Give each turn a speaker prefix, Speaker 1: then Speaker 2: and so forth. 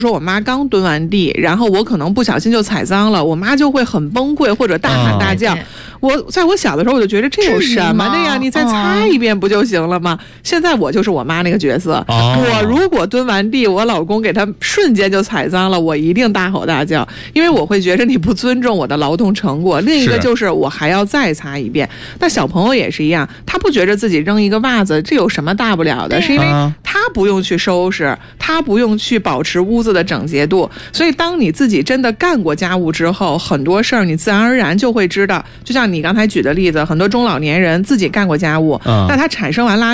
Speaker 1: 说我妈刚蹲完地，然后我可能不小心就踩脏了，我妈就会很崩溃或者大喊大叫。在我小的时候我就觉得这有什么的呀，你再擦一遍不就行了吗？现在我就是我妈那个角色，我如果蹲完地，我老公给他瞬间就踩脏了，我一定大吼大叫，因为我会觉得你不尊重我的劳动成果。另一个就是我还要再擦一遍。那小朋友也是一样，他不觉得自己扔一个袜子这有什么大不了的，是因为他不用去收拾，他不用去保持屋子的整洁度。所以当你自己真的干过家务之后，很多事儿你自然而然就会知道。就像你刚才举的例子，很多中老年人自己干过家务，但他产生完垃圾